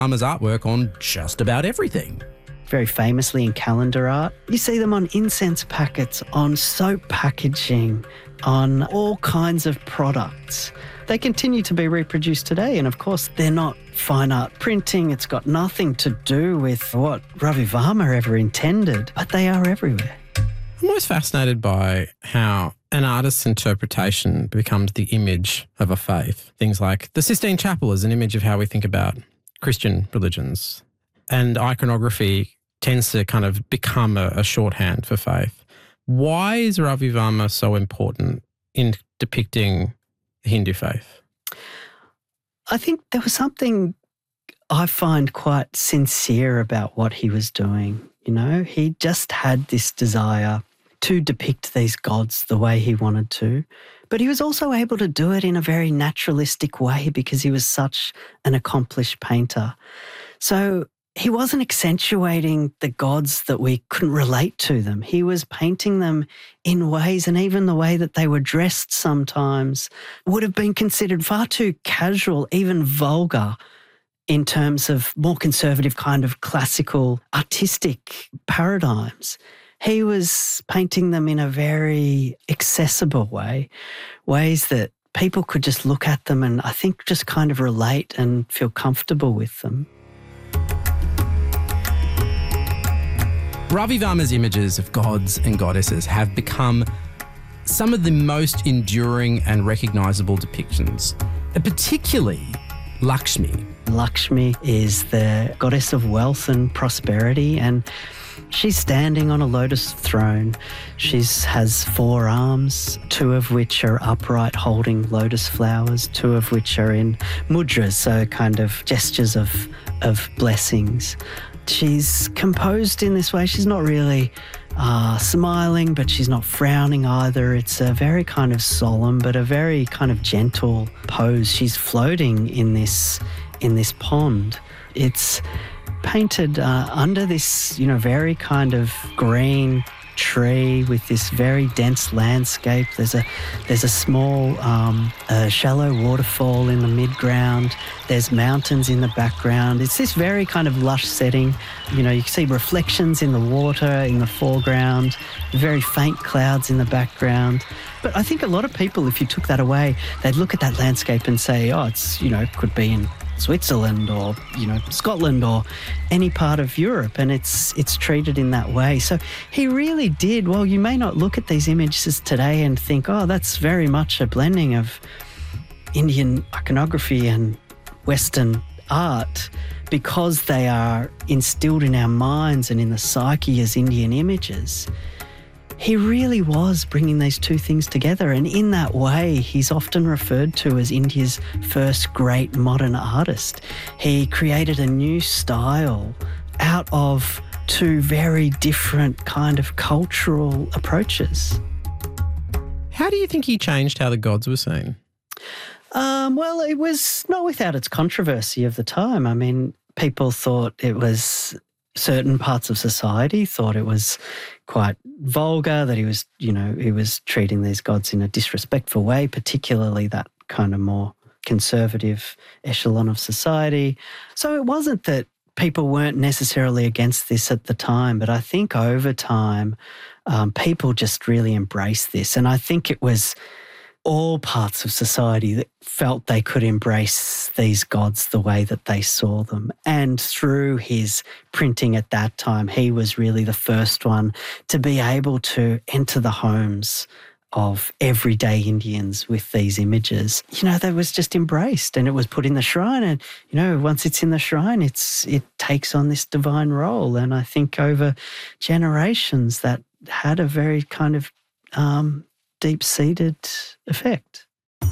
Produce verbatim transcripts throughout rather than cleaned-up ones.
Varma's artwork on just about everything. Very famously in calendar art. You see them on incense packets, on soap packaging, on all kinds of products. They continue to be reproduced today, and of course they're not fine art printing. It's got nothing to do with what Ravi Varma ever intended, but they are everywhere. I'm always fascinated by how an artist's interpretation becomes the image of a faith. Things like the Sistine Chapel is an image of how we think about Christian religions, and iconography tends to kind of become a, a shorthand for faith. Why is Ravi Varma so important in depicting the Hindu faith? I think there was something I find quite sincere about what he was doing. You know, he just had this desire to depict these gods the way he wanted to, but he was also able to do it in a very naturalistic way because he was such an accomplished painter. So he wasn't accentuating the gods that we couldn't relate to them. He was painting them in ways, and even the way that they were dressed sometimes would have been considered far too casual, even vulgar, in terms of more conservative kind of classical artistic paradigms. He was painting them in a very accessible way, ways that people could just look at them and I think just kind of relate and feel comfortable with them. Ravi Varma's images of gods and goddesses have become some of the most enduring and recognisable depictions, particularly Lakshmi. Lakshmi is the goddess of wealth and prosperity, and she's standing on a lotus throne. She has four arms, two of which are upright holding lotus flowers, two of which are in mudras, so kind of gestures of, of blessings. She's composed in this way. She's not really uh, smiling, but she's not frowning either. It's a very kind of solemn, but a very kind of gentle pose. She's floating in this in this pond. It's painted uh, under this, you know, very kind of green tree with this very dense landscape. There's a there's a small, um, a shallow waterfall in the midground. There's mountains in the background. It's this very kind of lush setting. You know, you can see reflections in the water in the foreground, very faint clouds in the background. But I think a lot of people, if you took that away, they'd look at that landscape and say, oh, it's, you know, could be in Switzerland or, you know, Scotland or any part of Europe, and it's it's treated in that way. So he really did, well, you may not look at these images today and think, oh, that's very much a blending of Indian iconography and Western art, because they are instilled in our minds and in the psyche as Indian images. He really was bringing these two things together, and in that way he's often referred to as India's first great modern artist. He created a new style out of two very different kind of cultural approaches. How do you think he changed how the gods were seen? Um, well, it was not without its controversy of the time. I mean, people thought it was... certain parts of society thought it was quite vulgar, that he was, you know, he was treating these gods in a disrespectful way, particularly that kind of more conservative echelon of society. So it wasn't that people weren't necessarily against this at the time, but I think over time um, people just really embraced this. And I think it was all parts of society that felt they could embrace these gods the way that they saw them. And through his printing at that time, he was really the first one to be able to enter the homes of everyday Indians with these images. You know, that was just embraced, and it was put in the shrine, and, you know, once it's in the shrine, it's it takes on this divine role. And I think over generations that had a very kind of um, deep-seated effect.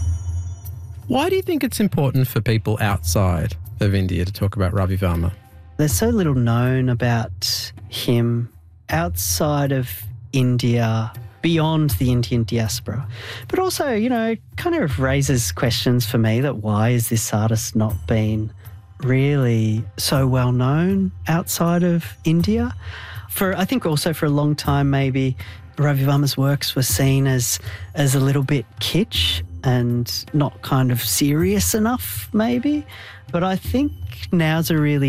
Why do you think it's important for people outside of India to talk about Ravi Varma? There's so little known about him outside of India, beyond the Indian diaspora. But also, you know, it kind of raises questions for me that why is this artist not been really so well known outside of India? For I think also for a long time maybe Ravi Varma's works were seen as as a little bit kitsch, and not kind of serious enough, maybe. But I think now's a really